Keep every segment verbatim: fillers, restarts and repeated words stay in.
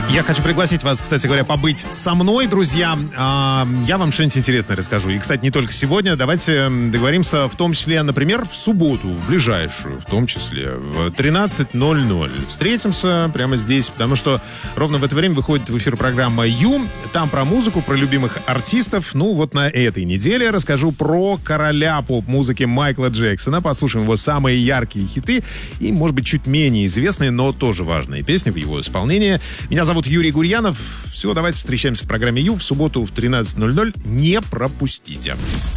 Я хочу пригласить вас, кстати говоря, побыть со мной, друзья. Я вам что-нибудь интересное расскажу. И, кстати, не только сегодня. Давайте договоримся, в том числе, например, в субботу, в ближайшую, в том числе, в тринадцать ноль ноль. Встретимся прямо здесь, потому что ровно в это время выходит в эфир программа «Ю». Там про музыку, про любимых артистов. Ну, вот на этой неделе расскажу про короля поп-музыки Майкла Джексона. Послушаем его самые яркие хиты и, может быть, чуть менее известные, но тоже важные песни в его исполнении. Меня зовут Юрий Гурьянов. Все, давайте встречаемся в программе «Ю» в субботу в тринадцать ноль ноль. Не пропустите.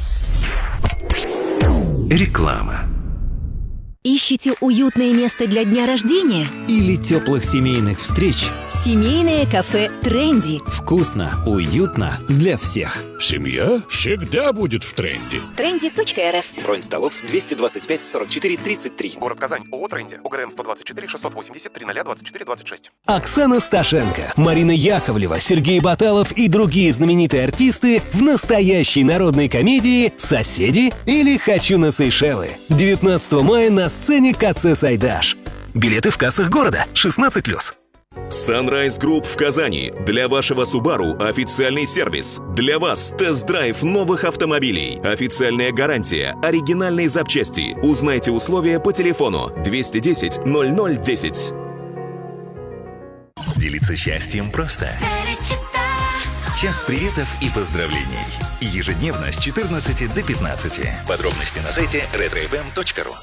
Реклама. Ищете уютное место для дня рождения? Или теплых семейных встреч? Семейное кафе «Тренди». Вкусно, уютно для всех. Семья всегда будет в тренде. тренди точка эр эф. Бронь столов двести двадцать пять сорок четыре тридцать три. Город Казань. ООО «Тренди». ОГРН сто двадцать четыре шестьсот восемьдесят три ноль двадцать четыре двадцать шесть. Оксана Сташенко, Марина Яковлева, Сергей Баталов и другие знаменитые артисты в настоящей народной комедии «Соседи» или «Хочу на Сейшелы». девятнадцатого мая на сцене ка цэ «Сайдаш». Билеты в кассах города. шестнадцать плюс. Sunrise Group в Казани. Для вашего Subaru официальный сервис. Для вас тест-драйв новых автомобилей. Официальная гарантия. Оригинальные запчасти. Узнайте условия по телефону двести десять ноль ноль десять. Делиться счастьем просто. Час приветов и поздравлений. Ежедневно с четырнадцати до пятнадцати. Подробности на сайте ретро эф эм точка ру.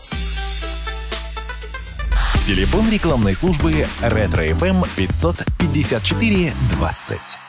Телефон рекламной службы Ретро эф эм пятьсот пятьдесят четыре двадцать.